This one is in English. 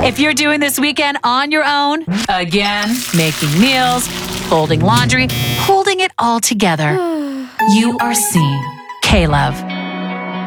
If you're doing this weekend on your own, again, making meals, folding laundry, holding it all together, you are seeing K-Love.